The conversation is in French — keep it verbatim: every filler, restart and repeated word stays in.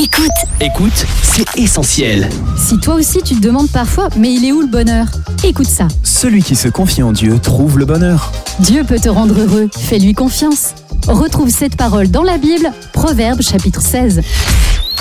Écoute. Écoute, c'est essentiel. Si toi aussi tu te demandes parfois, mais il est où le bonheur? Écoute ça. Celui qui se confie en Dieu trouve le bonheur. Dieu peut te rendre heureux, fais-lui confiance. Retrouve cette parole dans la Bible, Proverbes chapitre seize.